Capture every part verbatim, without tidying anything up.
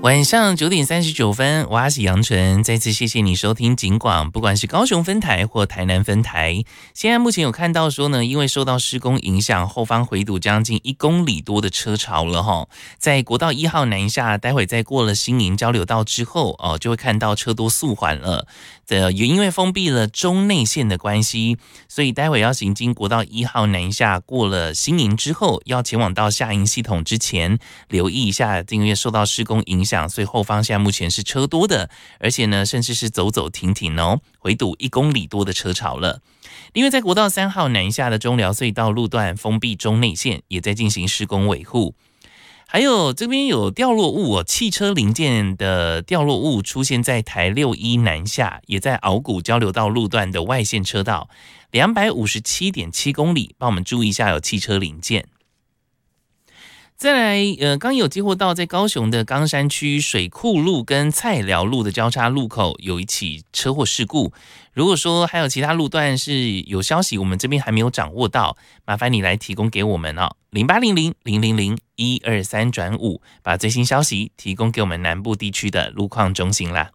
晚上九点三十九分，我是杨纯，再次谢谢你收听警广，不管是高雄分台或台南分台。现在目前有看到说呢，因为受到施工影响，后方回堵将近一公里多的车潮了哈。在国道一号南下，待会再过了新营交流道之后哦，就会看到车多速缓了。呃，也因为封闭了中内线的关系，所以待会要行经国道一号南下，过了新营之后，要前往到下营系统之前，留意一下，因为受到施工影响。所以后方现在目前是车多的，而且呢，甚至是走走停停哦，回堵一公里多的车潮了。另外，在国道三号南下的中寮隧道路段封闭中内线，也在进行施工维护。还有这边有掉落物哦，汽车零件的掉落物出现在台六一南下，也在鳌谷交流道路段的外线车道，两百五十七点七公里，帮我们注意一下有汽车零件。再来，呃，刚有接获到在高雄的冈山区水库路跟菜寮路的交叉路口有一起车祸事故。如果说还有其他路段是有消息，我们这边还没有掌握到，麻烦你来提供给我们哦，零八零零零零零一二三转五，把最新消息提供给我们南部地区的路况中心啦。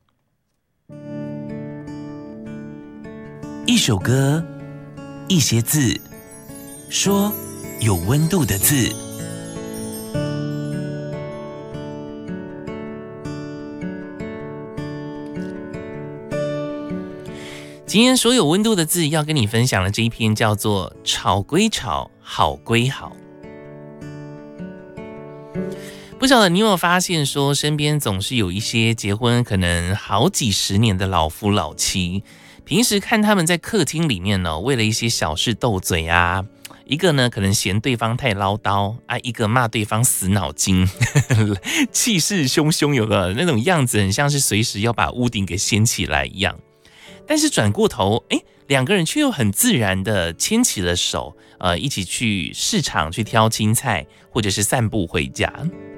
一首歌，一些字，说有温度的字。今天所有温度的字要跟你分享的这一篇叫做吵归吵，好归好。不晓得你有没有发现说，身边总是有一些结婚可能好几十年的老夫老妻，平时看他们在客厅里面呢，为了一些小事斗嘴啊，一个呢可能嫌对方太唠叨啊，一个骂对方死脑筋，气势汹汹，有个那种样子，很像是随时要把屋顶给掀起来一样。但是转过头，哎，两个人却又很自然的牵起了手，呃，一起去市场去挑青菜，或者是散步回家。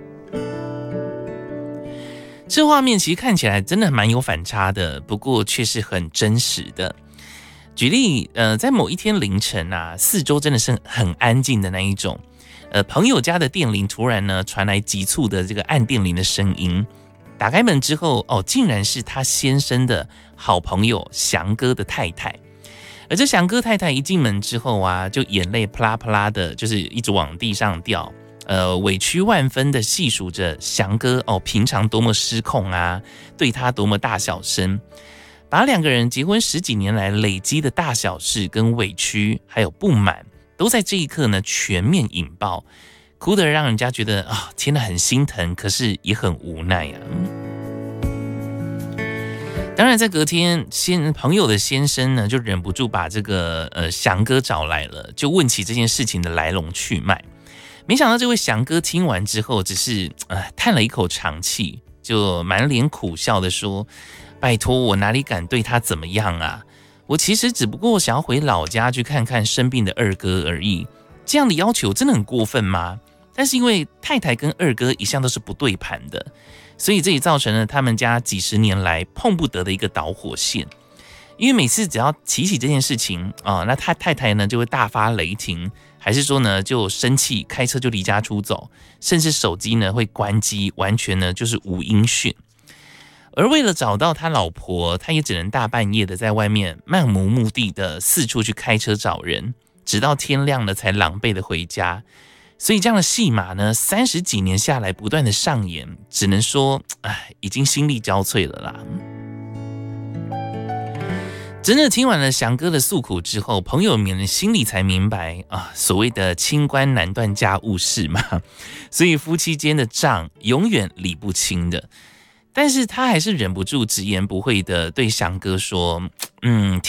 这画面其实看起来真的蛮有反差的，不过却是很真实的。举例，呃，在某一天凌晨啊，四周真的是很安静的那一种，呃，朋友家的电铃突然呢传来急促的这个按电铃的声音。打开门之后，哦，竟然是他先生的好朋友翔哥的太太。而这翔哥太太一进门之后啊，就眼泪啪啦啪啦的，就是一直往地上掉，呃，委屈万分的细数着翔哥哦，平常多么失控啊，对他多么大小声，把两个人结婚十几年来累积的大小事跟委屈还有不满，都在这一刻呢全面引爆。哭得让人家觉得啊，天哪，很心疼，可是也很无奈啊。当然，在隔天，先朋友的先生呢，就忍不住把这个呃翔哥找来了，就问起这件事情的来龙去脉。没想到这位翔哥听完之后，只是呃叹了一口长气，就满脸苦笑的说：“拜托，我哪里敢对他怎么样啊？我其实只不过想要回老家去看看生病的二哥而已。这样的要求真的很过分吗？”但是因为太太跟二哥一向都是不对盘的，所以这也造成了他们家几十年来碰不得的一个导火线。因为每次只要提起这件事情啊，那他太太呢就会大发雷霆，还是说呢就生气，开车就离家出走，甚至手机呢会关机，完全呢就是无音讯。而为了找到他老婆，他也只能大半夜的在外面漫无目的的四处去开车找人，直到天亮了才狼狈的回家。所以这样的戏码呢，三十几年下来不断的上演，只能说，哎，已经心力交瘁了啦。真的听完了翔哥的诉苦之后，朋友们心里才明白啊，所谓的清官难断家务事嘛，所以夫妻间的账永远理不清的。但是他还是忍不住直言不讳的对翔哥说，嗯。